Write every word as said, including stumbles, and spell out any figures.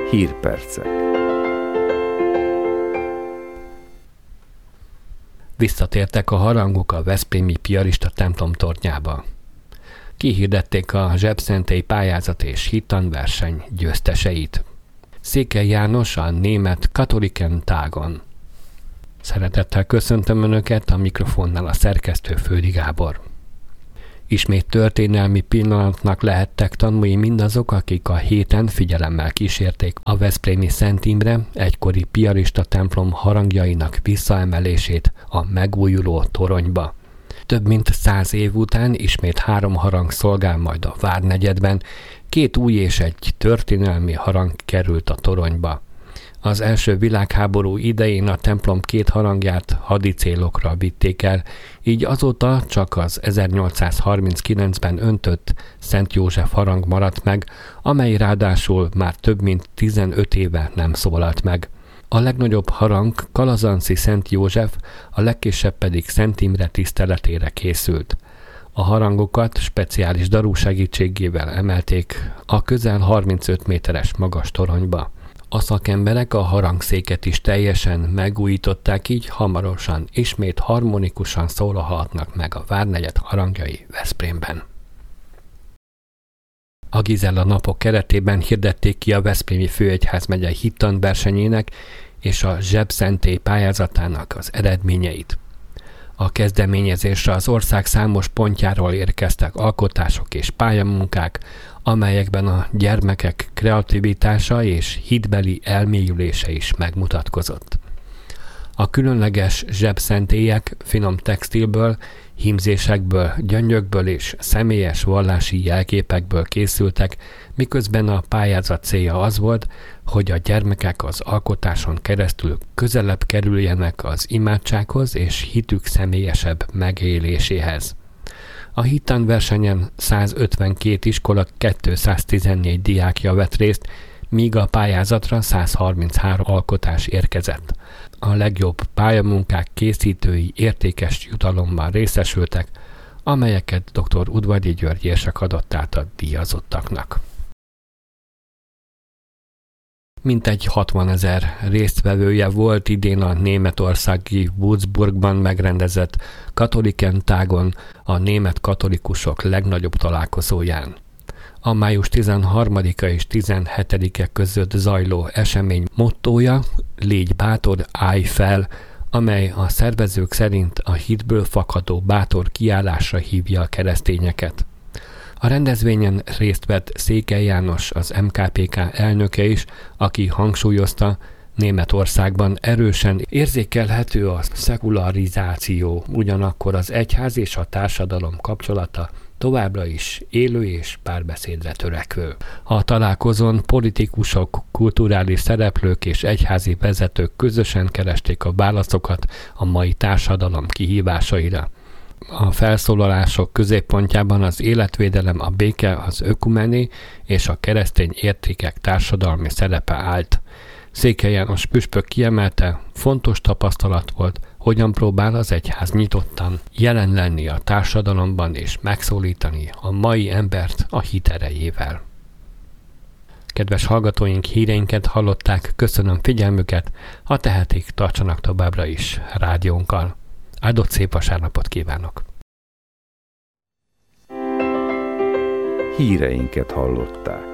Hírpercek. Visszatértek a harangok a veszprémi piarista templom tornyába. Kihirdették a zsebszentélyi pályázat és hittanverseny győzteseit. Székely János a német Katholiken Tagon. Szeretettel köszöntöm Önöket, a mikrofonnál a szerkesztő Földi Gábor. Ismét történelmi pillanatnak lehettek tanúi mindazok, akik a héten figyelemmel kísérték a veszprémi Szent Imre egykori piarista templom harangjainak visszaemelését a megújuló toronyba. Több mint száz év után ismét három harang szolgál majd a várnegyedben, két új és egy történelmi harang került a toronyba. Az első világháború idején a templom két harangját hadi célokra vitték el, így azóta csak az ezernyolcszázharminckilencben öntött Szent József harang maradt meg, amely ráadásul már több mint tizenöt éve nem szólalt meg. A legnagyobb harang Kalazanszi Szent József, a legkisebb pedig Szent Imre tiszteletére készült. A harangokat speciális daru segítségével emelték a közel harmincöt méteres magas toronyba. A szakemberek a harangszéket is teljesen megújították, így hamarosan ismét harmonikusan szólalhatnak meg a várnegyed harangjai Veszprémben. A Gizella napok keretében hirdették ki a Veszprémi Főegyházmegye hittanversenyének és a zsebszentély pályázatának az eredményeit. A kezdeményezésre az ország számos pontjáról érkeztek alkotások és pályamunkák, amelyekben a gyermekek kreativitása és hitbeli elmélyülése is megmutatkozott. A különleges zsebszentélyek finom textilből, hímzésekből, gyöngyökből és személyes vallási jelképekből készültek, miközben a pályázat célja az volt, hogy a gyermekek az alkotáson keresztül közelebb kerüljenek az imádsághoz és hitük személyesebb megéléséhez. A hittanversenyen százötvenkét iskola kétszáztizennégy diákja vett részt, míg a pályázatra százharminchárom alkotás érkezett. A legjobb pályamunkák készítői értékes jutalommal részesültek, amelyeket dr. Udvardi György érsek adott át a díjazottaknak. Mintegy hatvanezer résztvevője volt idén a németországi Würzburgban megrendezett Katholiken Tagon, a német katolikusok legnagyobb találkozóján. A május tizenharmadika és tizenhetedike között zajló esemény mottója Légy bátor, állj fel, amely a szervezők szerint a hitből fakadó bátor kiállásra hívja a keresztényeket. A rendezvényen részt vett Székely János, az em ká pé ká elnöke is, aki hangsúlyozta, Németországban erősen érzékelhető a szekularizáció, ugyanakkor az egyház és a társadalom kapcsolata továbbra is élő és párbeszédre törekvő. A találkozón politikusok, kulturális szereplők és egyházi vezetők közösen keresték a válaszokat a mai társadalom kihívásaira. A felszólalások középpontjában az életvédelem, a béke, az ökumené és a keresztény értékek társadalmi szerepe állt. Székely János püspök kiemelte, fontos tapasztalat volt, hogyan próbál az egyház nyitottan jelen lenni a társadalomban és megszólítani a mai embert a hit erejével. Kedves hallgatóink, híreinket hallották, köszönöm figyelmüket, ha tehetik, tartsanak továbbra is rádiónkkal. Áldott szép vasárnapot kívánok! Híreinket hallották.